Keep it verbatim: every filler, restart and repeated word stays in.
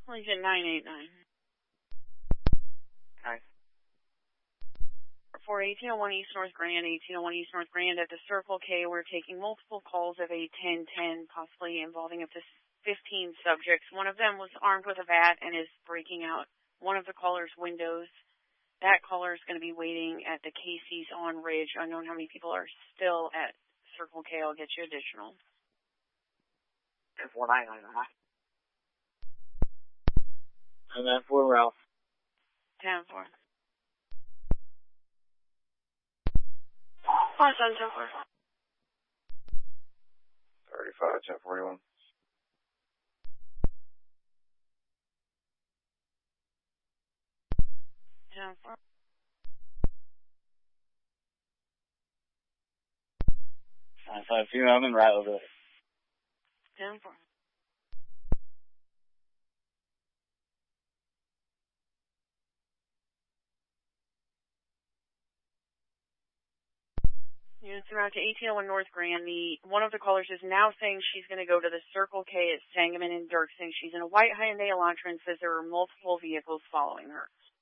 Legion nine eight nine. Hi. For eighteen oh one East North Grand, eighteen oh one East North Grand at the Circle K, we're taking multiple calls of a ten ten, possibly involving up to fifteen subjects. One of them was armed with a bat and is breaking out one of the caller's windows. That caller is going to be waiting at the Casey's on Ridge. Unknown how many people are still at Circle K. I'll get you additional. four nine nine nine. And then for Ralph. ten four. Five seven ten four. thirty-five ten forty-one. ten four. Five five two. I'm in right over there. ten four. Units around to eighteen oh one North Grand. The, one of the callers is now saying she's going to go to the Circle K at Sangamon and Dirk, saying she's in a white Hyundai Elantra and says there are multiple vehicles following her.